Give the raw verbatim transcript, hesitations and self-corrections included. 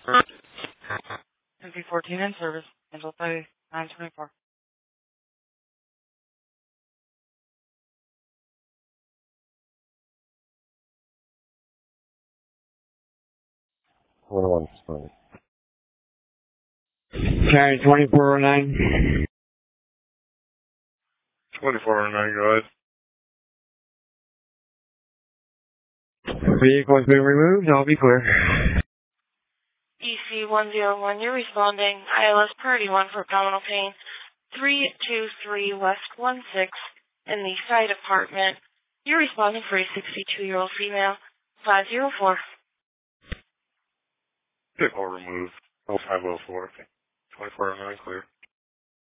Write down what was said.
M P fourteen in service. Angel Bay, nine twenty-four. One one sorry. Sorry, twenty-four oh nine. twenty-four oh nine, go ahead. Vehicle has been removed. I'll be clear. E C one zero one, you're responding. I L S priority one for abdominal pain. three two three West one six in the side apartment. You're responding for a sixty-two-year-old female. five zero four. Vehicle removed. oh five oh four. twenty-four oh nine, clear.